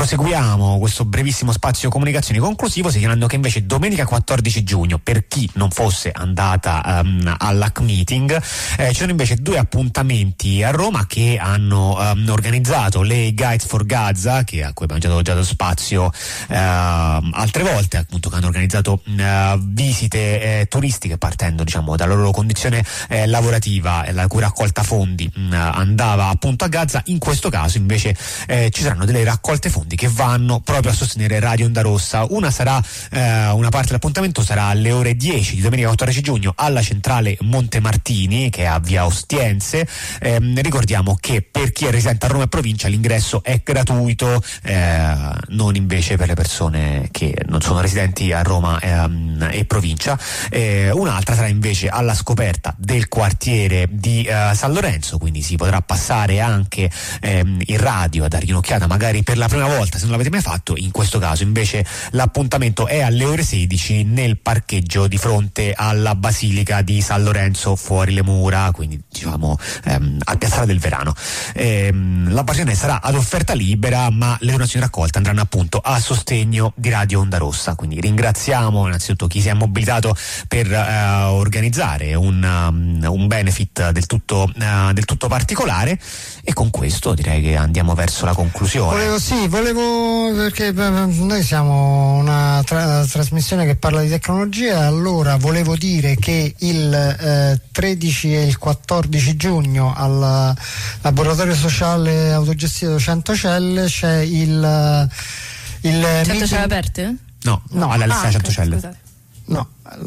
proseguiamo questo brevissimo spazio comunicazioni conclusivo segnalando che invece domenica 14 giugno, per chi non fosse andata all'HAC Meeting, ci sono invece 2 appuntamenti a Roma che hanno organizzato le Guides for Gaza, a cui abbiamo già dato spazio altre volte, appunto, che hanno organizzato visite turistiche partendo, diciamo, dalla loro condizione lavorativa, la cui raccolta fondi andava appunto a Gaza. In questo caso invece ci saranno delle raccolte fondi che vanno proprio a sostenere Radio Onda Rossa. Una parte dell'appuntamento sarà alle ore 10 di domenica 14 giugno alla centrale Montemartini, che è a via Ostiense. Ricordiamo che per chi è residente a Roma e provincia l'ingresso è gratuito, non invece per le persone che non sono residenti a Roma e provincia. Un'altra sarà invece alla scoperta del quartiere di San Lorenzo, quindi si potrà passare anche in radio a dargli un'occhiata magari per la prima volta se non l'avete mai fatto. In questo caso invece l'appuntamento è alle ore 16 nel parcheggio di fronte alla Basilica di San Lorenzo, fuori le mura, quindi diciamo al Piazzale del Verano. La passione sarà ad offerta libera, ma le donazioni raccolte andranno appunto a sostegno di Radio Onda Rossa, quindi ringraziamo innanzitutto chi si è mobilitato per organizzare un benefit del tutto particolare, e con questo direi che andiamo verso la conclusione. Volevo perché noi siamo una trasmissione che parla di tecnologia, allora volevo dire che il 13 e il 14 giugno al laboratorio sociale autogestito Centocelle c'è il Centocelle aperte? No, all'LSA Centocelle. Scusate. No,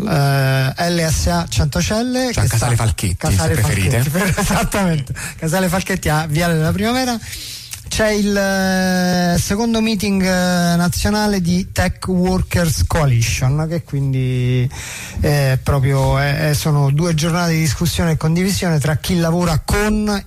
LSA Centocelle, cioè Casale Falchetti, se preferite. Esattamente, Casale Falchetti a Viale della Primavera. C'è il secondo meeting nazionale di Tech Workers Coalition, che quindi sono 2 giornate di discussione e condivisione tra chi lavora con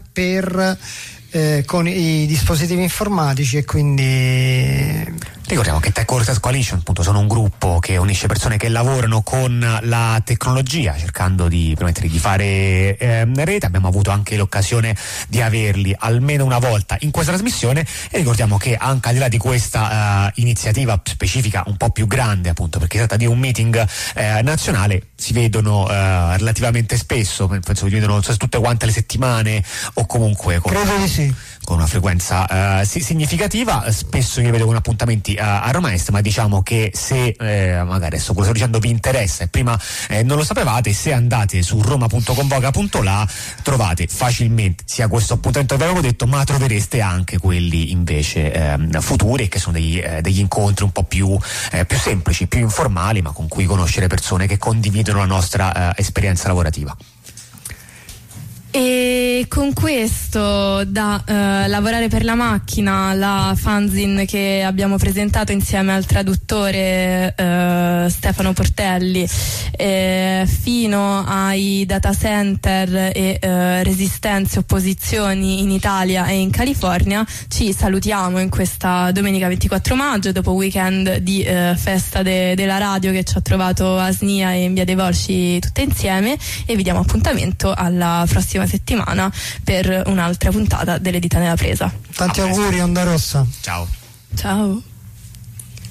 i dispositivi informatici, e quindi ricordiamo che Tech Workers Coalition appunto sono un gruppo che unisce persone che lavorano con la tecnologia cercando di permettere di fare rete. Abbiamo avuto anche l'occasione di averli almeno una volta in questa trasmissione, e ricordiamo che anche al di là di questa iniziativa specifica un po' più grande, appunto perché si tratta di un meeting nazionale, si vedono relativamente spesso, penso che si vedono tutte quante le settimane o comunque credo di sì, con una frequenza significativa. Spesso io vedo con appuntamenti a Roma Est, ma diciamo che se magari adesso quello che sto dicendo vi interessa e prima non lo sapevate, se andate su roma.convoca.la trovate facilmente sia questo appuntamento che vi avevo detto, ma trovereste anche quelli invece futuri, che sono degli incontri un po' più semplici, più informali, ma con cui conoscere persone che condividono la nostra esperienza lavorativa. E con questo da lavorare per la macchina, la fanzine che abbiamo presentato insieme al traduttore Stefano Portelli, fino ai data center e resistenze e opposizioni in Italia e in California, ci salutiamo in questa domenica 24 maggio dopo weekend di festa della radio che ci ha trovato a Snia e in Via dei Volsci tutte insieme, e vi diamo appuntamento alla prossima settimana per un'altra puntata delle Dita nella Presa. Tanti auguri Onda Rossa. Ciao.